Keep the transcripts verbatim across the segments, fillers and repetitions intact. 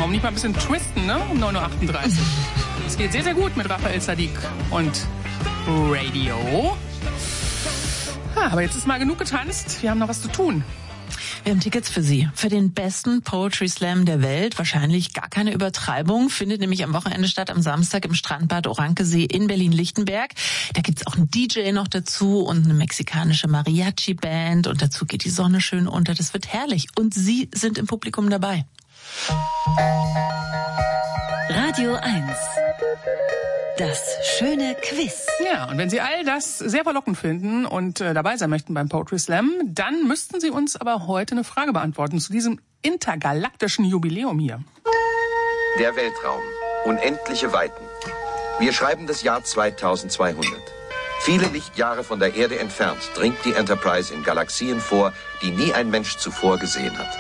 Warum nicht mal ein bisschen twisten, ne? Um neun Uhr achtunddreißig. Es geht sehr, sehr gut mit Raphael Saadiq und Radio. Ah, aber jetzt ist mal genug getanzt. Wir haben noch was zu tun. Wir haben Tickets für Sie. Für den besten Poetry Slam der Welt. Wahrscheinlich gar keine Übertreibung. Findet nämlich am Wochenende statt, am Samstag im Strandbad Orankesee in Berlin-Lichtenberg. Da gibt's auch einen D J noch dazu und eine mexikanische Mariachi-Band. Und dazu geht die Sonne schön unter. Das wird herrlich. Und Sie sind im Publikum dabei. Radio eins. Das schöne Quiz. Ja, und wenn Sie all das sehr verlockend finden und äh, dabei sein möchten beim Poetry Slam, dann müssten Sie uns aber heute eine Frage beantworten zu diesem intergalaktischen Jubiläum hier. Der Weltraum. Unendliche Weiten. Wir schreiben das Jahr zweitausendzweihundert. Viele Lichtjahre von der Erde entfernt dringt die Enterprise in Galaxien vor, die nie ein Mensch zuvor gesehen hat.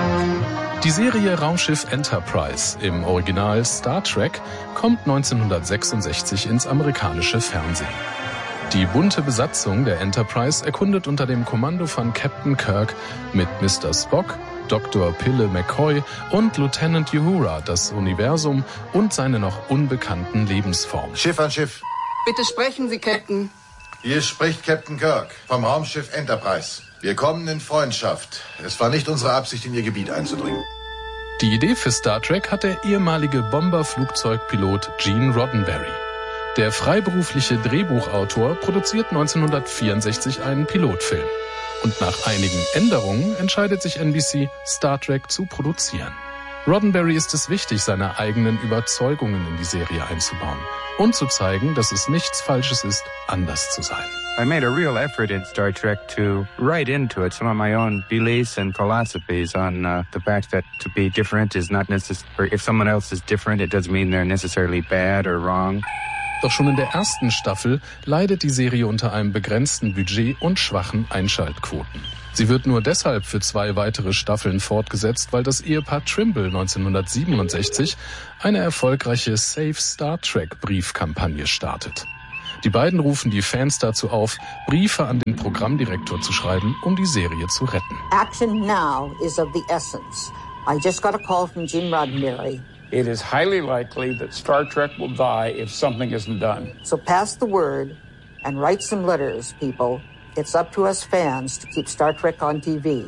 Die Serie Raumschiff Enterprise, im Original Star Trek, kommt neunzehnhundertsechsundsechzig ins amerikanische Fernsehen. Die bunte Besatzung der Enterprise erkundet unter dem Kommando von Captain Kirk mit Mister Spock, Doktor Pille McCoy und Lieutenant Uhura das Universum und seine noch unbekannten Lebensformen. Schiff an Schiff. Bitte sprechen Sie, Captain. Hier spricht Captain Kirk vom Raumschiff Enterprise. Wir kommen in Freundschaft. Es war nicht unsere Absicht, in Ihr Gebiet einzudringen. Die Idee für Star Trek hat der ehemalige Bomberflugzeugpilot Gene Roddenberry. Der freiberufliche Drehbuchautor produziert neunzehnhundertvierundsechzig einen Pilotfilm. Und nach einigen Änderungen entscheidet sich N B C, Star Trek zu produzieren. Roddenberry ist es wichtig, seine eigenen Überzeugungen in die Serie einzubauen und zu zeigen, dass es nichts Falsches ist, anders zu sein. I made a real effort in Star Trek to write into it some of my own beliefs and philosophies on uh, the fact that to be different is not necessary. If someone else is different, it doesn't mean they're necessarily bad or wrong. Doch schon in der ersten Staffel leidet die Serie unter einem begrenzten Budget und schwachen Einschaltquoten. Sie wird nur deshalb für zwei weitere Staffeln fortgesetzt, weil das Ehepaar Trimble neunzehnhundertsiebenundsechzig eine erfolgreiche Save Star Trek Briefkampagne startet. Die beiden rufen die Fans dazu auf, Briefe an den Programmdirektor zu schreiben, um die Serie zu retten. Action now is of the essence. I just got a call from Gene Roddenberry. It is highly likely that Star Trek will die if something isn't done. So pass the word and write some letters, people. It's up to us fans to keep Star Trek on T V.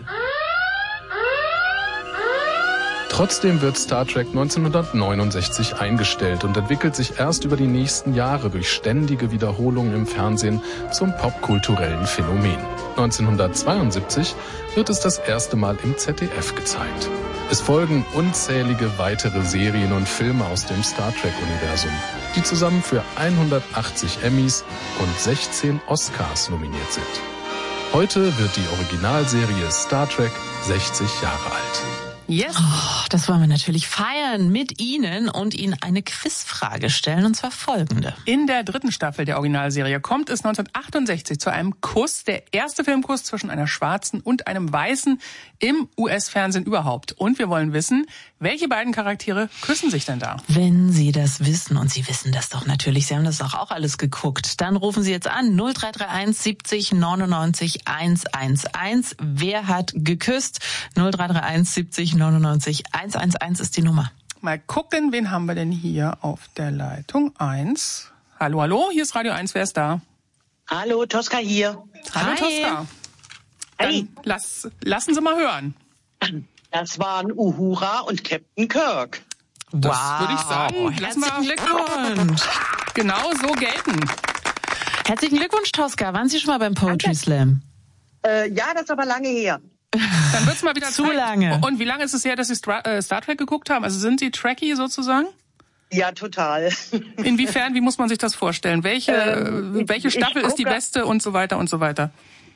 Trotzdem wird Star Trek neunzehnhundertneunundsechzig eingestellt und entwickelt sich erst über die nächsten Jahre durch ständige Wiederholungen im Fernsehen zum popkulturellen Phänomen. neunzehnhundertzweiundsiebzig wird es das erste Mal im Z D F gezeigt. Es folgen unzählige weitere Serien und Filme aus dem Star Trek-Universum, die zusammen für hundertachtzig Emmys und sechzehn Oscars nominiert sind. Heute wird die Originalserie Star Trek sechzig Jahre alt. Yes. Oh, das wollen wir natürlich feiern mit Ihnen und Ihnen eine Quizfrage stellen, und zwar folgende. In der dritten Staffel der Originalserie kommt es neunzehnhundertachtundsechzig zu einem Kuss, der erste Filmkuss zwischen einer Schwarzen und einem Weißen im U S-Fernsehen überhaupt. Und wir wollen wissen, welche beiden Charaktere küssen sich denn da? Wenn Sie das wissen, und Sie wissen das doch natürlich, Sie haben das doch auch alles geguckt, dann rufen Sie jetzt an null drei drei eins siebzig neunundneunzig hundertundzehn. Wer hat geküsst? null drei drei eins siebzig neunundneunzig hundertundzehn ist die Nummer. Mal gucken, wen haben wir denn hier auf der Leitung? Eins. Hallo, hallo, hier ist Radio eins, wer ist da? Hallo, Tosca hier. Hallo, Hi. Tosca. Dann lass, lassen Sie mal hören. Das waren Uhura und Captain Kirk. Das wow. würde ich sagen. Lassen wir Herzlichen Glückwunsch. genau so gelten. Herzlichen Glückwunsch, Tosca. Waren Sie schon mal beim Poetry Danke. Slam? Äh, ja, das ist aber lange her. Dann wird's mal wieder Zu Zeit. lange. Und wie lange ist es her, dass Sie Star, äh, Star Trek geguckt haben? Also sind Sie Trekkie sozusagen? Ja, total. Inwiefern, wie muss man sich das vorstellen? Welche, Ähm, ich- welche Staffel ich ist die gucke- beste und so weiter und so weiter?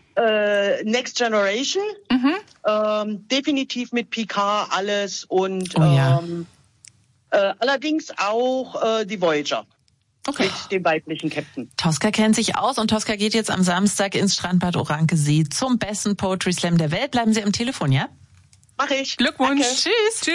Äh, Next Generation, Mhm. ähm, definitiv mit Picard alles und Oh ja. ähm, äh, allerdings auch äh, die Voyager Okay. mit dem weiblichen Captain. Tosca kennt sich aus und Tosca geht jetzt am Samstag ins Strandbad Orankesee zum besten Poetry Slam der Welt. Bleiben Sie am Telefon, ja? Mach ich. Glückwunsch. Danke. Tschüss.